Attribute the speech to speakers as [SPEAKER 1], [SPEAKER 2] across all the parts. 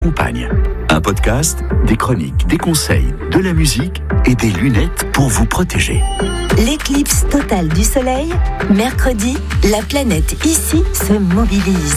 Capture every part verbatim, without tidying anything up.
[SPEAKER 1] Compagne. Un podcast, des chroniques, des conseils, de la musique et des lunettes pour vous protéger.
[SPEAKER 2] L'éclipse totale du soleil, mercredi, la planète ici se mobilise.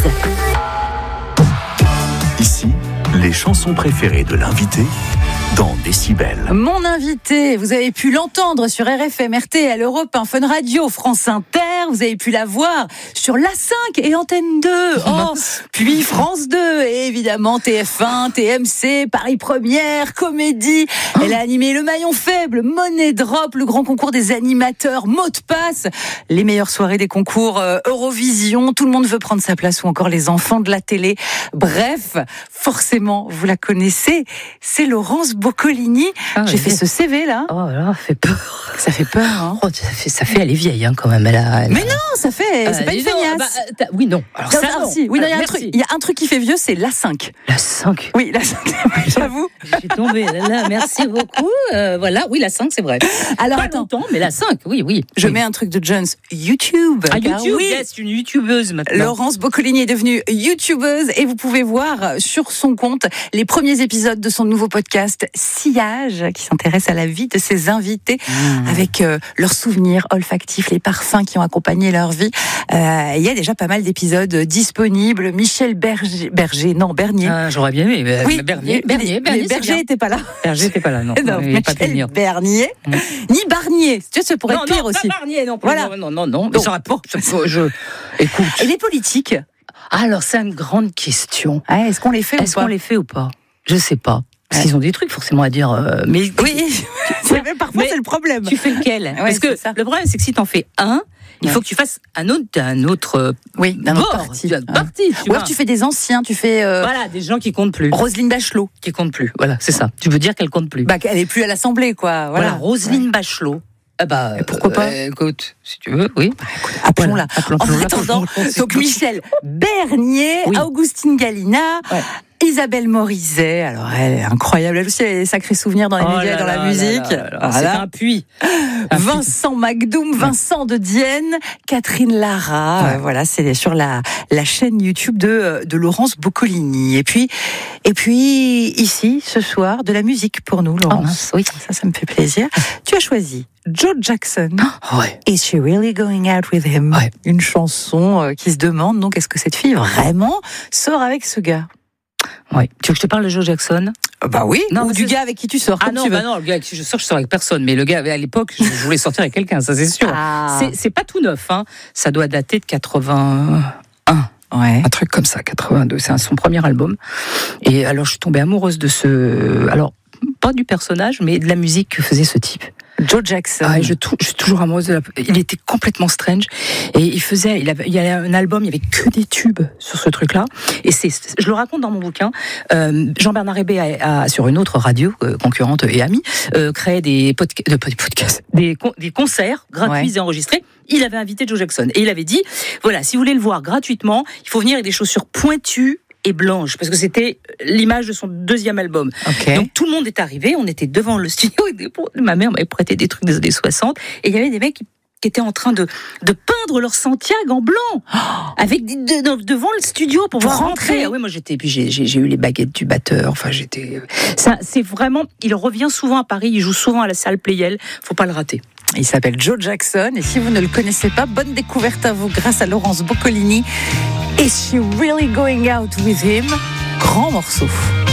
[SPEAKER 1] Ici, les chansons préférées de l'invité dans Décibel.
[SPEAKER 3] Mon invité, vous avez pu l'entendre sur R F M, R T L, Europe un, Fun Radio, France Inter, vous avez pu la voir sur l'A cinq et Antenne deux, oh, puis France deux, et évidemment T F un, T M C, Paris Première, Comédie. Elle a animé Le Maillon Faible, Money Drop, le grand concours des animateurs, Mot de Passe, les meilleures soirées des concours euh, Eurovision, Tout le monde veut prendre sa place ou encore Les enfants de la télé. Bref, forcément, vous la connaissez, c'est Laurence Boccolini. Ah, J'ai oui. fait ce C V là.
[SPEAKER 4] Oh là, ça fait peur.
[SPEAKER 3] Ça fait peur, hein.
[SPEAKER 4] Oh, ça fait, ça fait, elle est vieille, hein, quand même. Elle a, elle
[SPEAKER 3] Mais non, ça fait, euh, c'est pas une feignasse.
[SPEAKER 4] Bah, oui, non. Alors ça,
[SPEAKER 3] non.
[SPEAKER 4] non.
[SPEAKER 3] Si. Oui, non, il y a un
[SPEAKER 4] Merci.
[SPEAKER 3] truc, il y a un truc qui fait vieux, c'est l'A cinq.
[SPEAKER 4] La cinq.
[SPEAKER 3] Oui, l'A cinq. J'avoue.
[SPEAKER 4] Je suis tombée. Là, là, merci beaucoup. Euh, voilà, oui, la cinq, c'est vrai.
[SPEAKER 3] Alors
[SPEAKER 4] pas
[SPEAKER 3] attends,
[SPEAKER 4] longtemps, mais la cinq, oui, oui.
[SPEAKER 3] je
[SPEAKER 4] oui.
[SPEAKER 3] mets un truc de Jones. YouTube.
[SPEAKER 4] Ah, YouTube,
[SPEAKER 3] oui.
[SPEAKER 4] yes, une YouTubeuse maintenant.
[SPEAKER 3] Laurence Boccolini est devenue YouTubeuse et vous pouvez voir sur son compte les premiers épisodes de son nouveau podcast Sillage, qui s'intéresse à la vie de ses invités mmh. avec euh, leurs souvenirs olfactifs, les parfums qui ont accompagné leur vie. Euh, il y a déjà pas mal d'épisodes disponibles. Michel Berger, Berger non Bernier.
[SPEAKER 4] Ah, j'aurais bien aimé. Mais
[SPEAKER 3] oui,
[SPEAKER 4] Bernier, Bernier,
[SPEAKER 3] Bernier. Berger n'était pas là.
[SPEAKER 4] Berger n'était pas là, non.
[SPEAKER 3] non,
[SPEAKER 4] non
[SPEAKER 3] Michel Bernier, mmh. ni Barnier. Tu sais, ça pourrait
[SPEAKER 4] non,
[SPEAKER 3] être pire
[SPEAKER 4] non,
[SPEAKER 3] aussi.
[SPEAKER 4] Pas Barnier, non.
[SPEAKER 3] Voilà.
[SPEAKER 4] Non, non, non. Mais ça rapporte. Je, écoute.
[SPEAKER 3] Et les politiques.
[SPEAKER 4] Alors, c'est une grande question.
[SPEAKER 3] Ah, est-ce qu'on les fait
[SPEAKER 4] est-ce
[SPEAKER 3] ou pas
[SPEAKER 4] qu'on les fait ou pas? Je sais pas. Parce qu'ils ont des trucs forcément à dire. Euh, mais
[SPEAKER 3] oui, parfois
[SPEAKER 4] mais
[SPEAKER 3] c'est le problème.
[SPEAKER 4] Tu fais lequel?
[SPEAKER 3] Ouais,
[SPEAKER 4] Parce que
[SPEAKER 3] ça.
[SPEAKER 4] le problème, c'est que si t'en fais un, il faut que tu fasses un autre, un autre
[SPEAKER 3] oui, d'un
[SPEAKER 4] bord,
[SPEAKER 3] autre parti.
[SPEAKER 4] Tu, parti, tu
[SPEAKER 3] Ou alors tu fais des anciens, tu fais. Euh,
[SPEAKER 4] voilà, des gens qui comptent plus.
[SPEAKER 3] Roselyne Bachelot.
[SPEAKER 4] Qui compte plus. Voilà, c'est ça. Tu veux dire qu'elle compte plus.
[SPEAKER 3] Bah, elle est plus à l'Assemblée, quoi. Voilà,
[SPEAKER 4] voilà Roselyne ouais. Bachelot. Ah bah,
[SPEAKER 3] et pourquoi pas
[SPEAKER 4] euh, Écoute, si tu veux, oui.
[SPEAKER 3] Bah, écoute, appelons-la.
[SPEAKER 4] Voilà,
[SPEAKER 3] en attendant, donc Michel Bernier, oui. Augustine Galina. Ouais. Isabelle Morizet, alors elle est incroyable, elle aussi elle a des sacrés souvenirs dans les
[SPEAKER 4] oh
[SPEAKER 3] médias et dans
[SPEAKER 4] là
[SPEAKER 3] la
[SPEAKER 4] là
[SPEAKER 3] musique.
[SPEAKER 4] Là là là. Voilà. C'est un puits. Un
[SPEAKER 3] Vincent puits. Magdoum, Vincent de Dienne, Catherine Lara, ouais. euh, voilà, c'est sur la, la chaîne YouTube de, de Laurence Boccolini. Et puis, et puis ici, ce soir, de la musique pour nous, Laurence.
[SPEAKER 4] Oh, oui,
[SPEAKER 3] ça, ça me fait plaisir. Tu as choisi Joe Jackson.
[SPEAKER 4] Oh, ouais.
[SPEAKER 3] Is she really going out with him?
[SPEAKER 4] Ouais.
[SPEAKER 3] Une chanson euh, qui se demande donc est-ce que cette fille vraiment sort avec ce gars?
[SPEAKER 4] Ouais. Tu veux que je te parle de Joe Jackson?
[SPEAKER 3] euh, Bah oui.
[SPEAKER 4] Non,
[SPEAKER 3] ou du gars avec qui tu sors.
[SPEAKER 4] Ah non,
[SPEAKER 3] tu veux.
[SPEAKER 4] bah non, le gars avec qui je sors, je sors avec personne. Mais le gars, à l'époque, je voulais sortir avec quelqu'un, ça c'est sûr.
[SPEAKER 3] Ah.
[SPEAKER 4] C'est, c'est pas tout neuf, hein. Ça doit dater de quatre-vingt-un.
[SPEAKER 3] Ouais.
[SPEAKER 4] Un truc comme ça, quatre-vingt-deux. C'est son premier album. Et alors, je suis tombée amoureuse de ce. Alors, pas du personnage, mais de la musique que faisait ce type.
[SPEAKER 3] Joe Jackson.
[SPEAKER 4] Ah, je, je suis toujours amoureuse de la... Il était complètement strange. Et il faisait, il avait, il y avait un album, il y avait que des tubes sur ce truc-là. Et c'est, je le raconte dans mon bouquin. Euh, Jean-Bernard Hébé a, a, sur une autre radio, euh, concurrente et amie, euh, créé des, podca- de, des podcasts, des, con, des concerts gratuits ouais. et enregistrés. Il avait invité Joe Jackson. Et il avait dit, voilà, si vous voulez le voir gratuitement, il faut venir avec des chaussures pointues et blanche, parce que c'était l'image de son deuxième album.
[SPEAKER 3] Okay.
[SPEAKER 4] Donc tout le monde est arrivé, on était devant le studio, et des, ma mère m'avait prêté des trucs des années soixante, et il y avait des mecs qui, qui étaient en train de, de peindre leur Santiago en blanc, oh. avec de, de, devant le studio pour, pour rentrer. rentrer. Ah oui, moi j'étais, puis j'ai, j'ai, j'ai eu les baguettes du batteur, enfin j'étais... Ça, c'est vraiment, il revient souvent à Paris, il joue souvent à la salle Playel, faut pas le rater.
[SPEAKER 3] Il s'appelle Joe Jackson, et si vous ne le connaissez pas, bonne découverte à vous grâce à Laurence Boccolini. Is she really going out with him? Grand morceau.